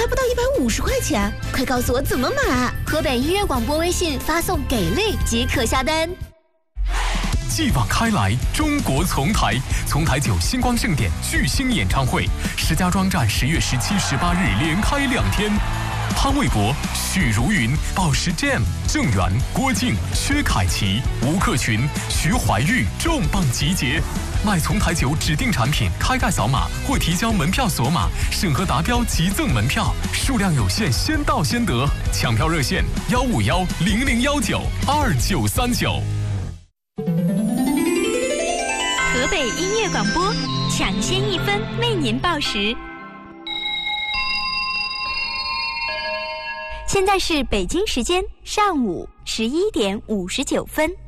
还不到150块钱，快告诉我怎么买！ 河北音乐广播微信发送“给力”即可下单。 继往开来，中国丛台9星光盛典巨星演唱会，石家庄站10月17、18日连开2天。潘玮柏、许茹芸、宝石 Jam、郑源、郭靖、薛凯琪、吴克群、徐怀钰重磅集结。买丛台9指定产品开盖扫码或提交门票锁码，审核达标即赠门票，数量有限，先到先得。抢票热线151-0019-2939。 河北音乐广播，抢先1分为您报时。现在是北京时间上午11点59分。